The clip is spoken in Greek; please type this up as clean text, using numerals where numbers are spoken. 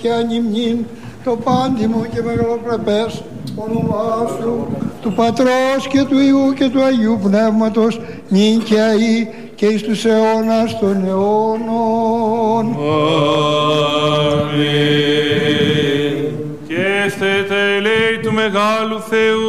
και ανυμνήν το πάντιμο και μεγαλοπρεπές όνομά σου, του Πατρός και του Υιού και του Αγίου Πνεύματος, νυν και αεί και εις τους αιώνας των αιώνων. Αμήν. Και έστε τα ελέη του μεγάλου Θεού